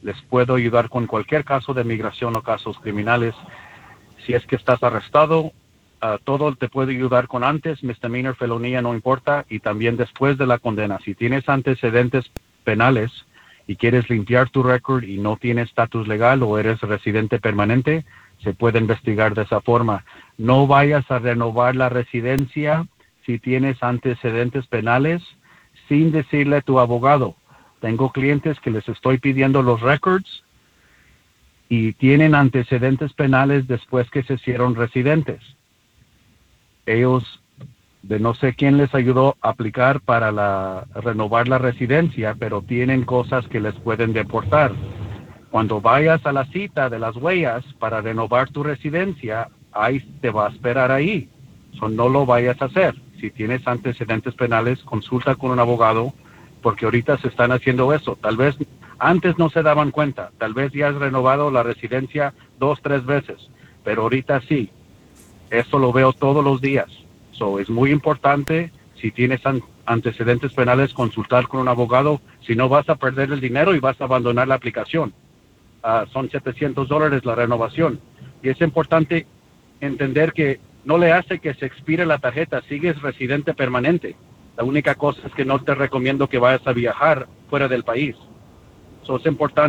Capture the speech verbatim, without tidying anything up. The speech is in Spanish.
Les puedo ayudar con cualquier caso de migración o casos criminales. Si es que estás arrestado, uh, todo te puede ayudar con antes, misdemeanor, felonía, no importa, y también después de la condena. Si tienes antecedentes penales y quieres limpiar tu récord y no tienes estatus legal o eres residente permanente, se puede investigar de esa forma. No vayas a renovar la residencia si tienes antecedentes penales sin decirle a tu abogado. Tengo clientes que les estoy pidiendo los records y tienen antecedentes penales después que se hicieron residentes. Ellos, de no sé quién les ayudó a aplicar para la, renovar la residencia, pero tienen cosas que les pueden deportar. Cuando vayas a la cita de las huellas para renovar tu residencia, ahí te va a esperar ahí. So, no lo vayas a hacer. Si tienes antecedentes penales, consulta con un abogado, porque ahorita se están haciendo eso. Tal vez antes no se daban cuenta. Tal vez ya has renovado la residencia dos, tres veces, pero ahorita sí. Eso lo veo todos los días. So, es muy importante, si tienes an- antecedentes penales, consultar con un abogado. Si no, vas a perder el dinero y vas a abandonar la aplicación. Uh, son setecientos dólares la renovación. Y es importante entender que no le hace que se expire la tarjeta, sigues residente permanente. La única cosa es que no te recomiendo que vayas a viajar fuera del país. So, es importante